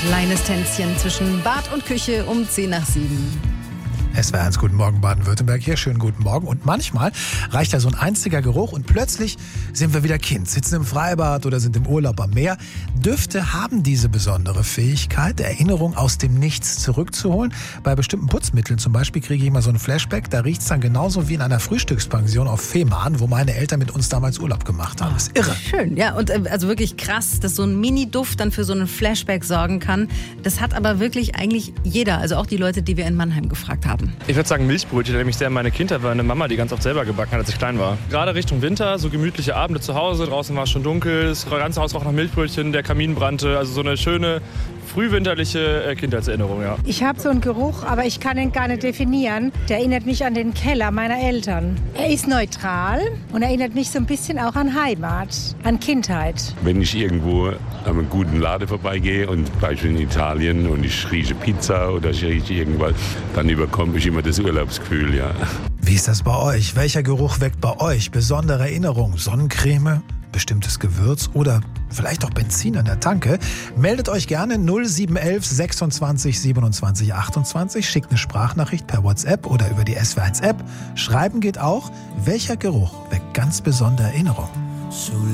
Kleines Tänzchen zwischen Bad und Küche um 7:10. SWR1, guten Morgen Baden-Württemberg hier, schönen guten Morgen. Und manchmal reicht ja so ein einziger Geruch und plötzlich sind wir wieder Kind, sitzen im Freibad oder sind im Urlaub am Meer. Düfte haben diese besondere Fähigkeit, Erinnerungen aus dem Nichts zurückzuholen. Bei bestimmten Putzmitteln zum Beispiel kriege ich immer so einen Flashback, da riecht es dann genauso wie in einer Frühstückspension auf Fehmarn, wo meine Eltern mit uns damals Urlaub gemacht haben. Das ist irre. Schön, ja, und also wirklich krass, dass so ein Mini-Duft dann für so einen Flashback sorgen kann. Das hat aber wirklich eigentlich jeder, also auch die Leute, die wir in Mannheim gefragt haben. Ich würde sagen Milchbrötchen, nämlich sehr an meine Kindheit war. Eine Mama, die ganz oft selber gebacken hat, als ich klein war. Gerade Richtung Winter, so gemütliche Abende zu Hause, draußen war es schon dunkel, das ganze Haus roch nach Milchbrötchen, der Kamin brannte, also so eine schöne frühwinterliche Kindheitserinnerung, ja. Ich habe so einen Geruch, aber ich kann ihn gar nicht definieren. Der erinnert mich an den Keller meiner Eltern. Er ist neutral und erinnert mich so ein bisschen auch an Heimat, an Kindheit. Wenn ich irgendwo an einem guten Laden vorbeigehe und beispielsweise in Italien und ich rieche Pizza oder ich rieche irgendwas, dann überkomme ich immer das Urlaubsgefühl, ja. Wie ist das bei euch? Welcher Geruch weckt bei euch besondere Erinnerungen? Sonnencreme? Bestimmtes Gewürz oder vielleicht auch Benzin an der Tanke? Meldet euch gerne 0711 26 27 28, schickt eine Sprachnachricht per WhatsApp oder über die SWR1 App. Schreiben geht auch. Welcher Geruch weckt ganz besondere Erinnerungen?